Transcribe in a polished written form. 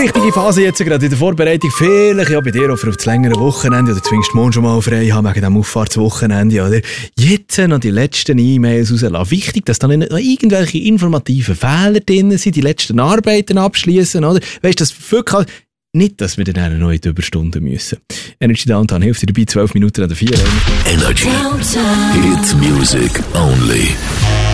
wichtige Phase jetzt gerade in der Vorbereitung. Vielleicht ja bei dir auch für das längere Wochenende oder zwingst morgen schon mal frei haben wegen dem Auffahrtswochenende. Oder jetzt noch die letzten E-Mails rauslassen. Wichtig, dass da nicht noch irgendwelche informativen Fehler drin sind, die letzten Arbeiten abschließen. Oder? Weißt du, das wirklich nicht, dass wir dann noch in die Überstunden müssen. Energy Downtown hilft dir dabei, 12 Minuten an der 4. Energy. Hit music only.